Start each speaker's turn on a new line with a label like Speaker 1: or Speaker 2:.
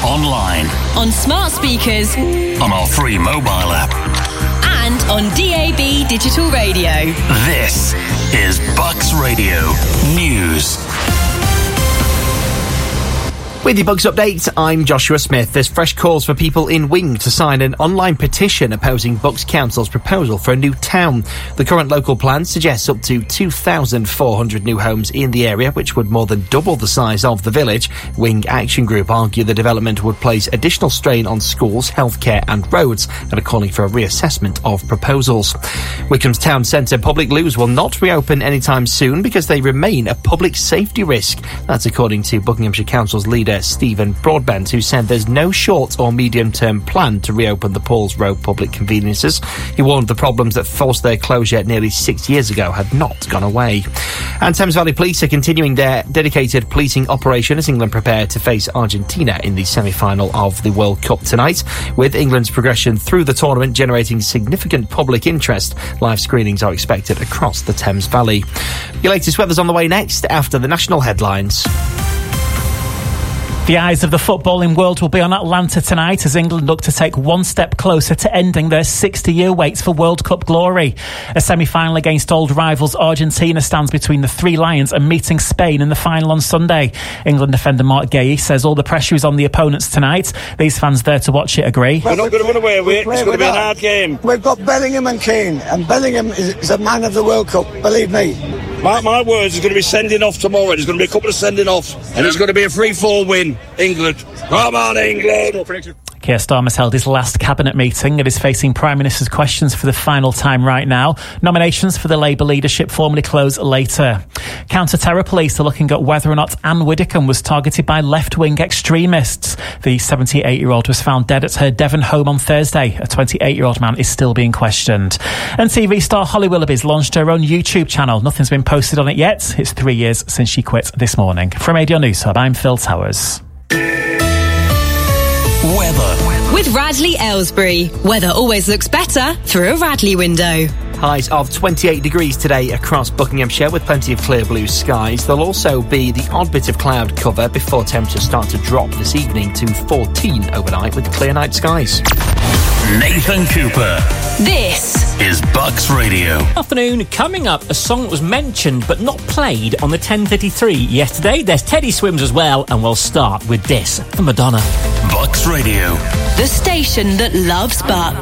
Speaker 1: online,
Speaker 2: on smart speakers,
Speaker 1: on our free mobile app,
Speaker 2: and on DAB digital radio.
Speaker 1: This is Bucks Radio News.
Speaker 3: With your Bucks update, I'm Joshua Smith. There's fresh calls for people in Wing to sign an online petition opposing Bucks Council's proposal for a new town. The current local plan suggests up to 2,400 new homes in the area, which would more than double the size of the village. Wing Action Group argue the development would place additional strain on schools, healthcare and roads, and are calling for a reassessment of proposals. Wycombe's town centre public loos will not reopen anytime soon because they remain a public safety risk. That's according to Buckinghamshire Council's leader Stephen Broadbent, who said there's no short or medium-term plan to reopen the Paul's Road public conveniences. He warned the problems that forced their closure nearly 6 years ago had not gone away. And Thames Valley Police are continuing their dedicated policing operation as England prepare to face Argentina in the semi-final of the World Cup tonight. With England's progression through the tournament generating significant public interest, live screenings are expected across the Thames Valley. Your latest weather's on the way next after the national headlines.
Speaker 4: The eyes of the footballing world will be on Atlanta tonight as England look to take one step closer to ending their 60-year wait for World Cup glory. A semi-final against old rivals Argentina stands between the Three Lions and meeting Spain in the final on Sunday. England defender Mark Gahey says all the pressure is on the opponents tonight. These fans there to watch it agree.
Speaker 5: We're not going to run away with it. It's going to be a hard game.
Speaker 6: We've got Bellingham and Kane, and Bellingham is a man of the World Cup, believe me.
Speaker 5: Mark my words, there's going to be sending off tomorrow. There's going to be a couple of sending offs, and it's going to be a 3-4 win. England. Come on, England.
Speaker 4: Keir Starmer's held his last cabinet meeting and is facing Prime Minister's questions for the final time right now. Nominations for the Labour leadership formally close later. Counter-terror police are looking at whether or not Anne Widdecombe was targeted by left-wing extremists. The 78-year-old was found dead at her Devon home on Thursday. A 28-year-old man is still being questioned. And TV star Holly Willoughby's launched her own YouTube channel. Nothing's been posted on it yet. It's 3 years since she quit this morning. From Radio News Hub, I'm Phil Towers.
Speaker 1: Weather.
Speaker 2: With Radley Aylesbury. Weather always looks better through a Radley window.
Speaker 3: Highs of 28 degrees today across Buckinghamshire with plenty of clear blue skies. There'll also be the odd bit of cloud cover before temperatures start to drop this evening to 14 overnight with clear night skies.
Speaker 1: Nathan Cooper.
Speaker 2: This
Speaker 1: is Bucks Radio.
Speaker 7: Afternoon, coming up, a song that was mentioned but not played on the 10:33 yesterday. There's Teddy Swims as well, and we'll start with this from Madonna.
Speaker 1: Bucks Radio.
Speaker 2: The station that loves Bucks.